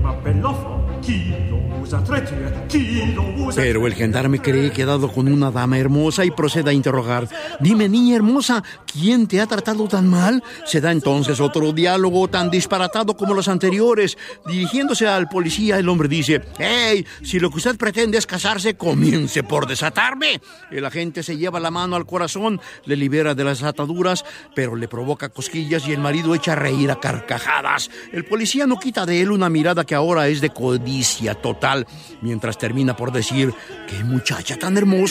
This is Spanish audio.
Pero el gendarme cree que ha dado con una dama hermosa y procede a interrogar. Dime, niña hermosa, ¿quién te ha tratado tan mal? Se da entonces otro diálogo tan disparatado como los anteriores. Dirigiéndose al policía, el hombre dice: ¡Hey! Si lo que usted pretende es casarse, comience por desatarme. El agente se lleva la mano al corazón, le libera de las ataduras, pero le provoca cosquillas y el marido echa a reír a carcajadas. El policía no quita de él una mirada que ahora es de codicia total, mientras termina por decir: ¡qué muchacha tan hermosa!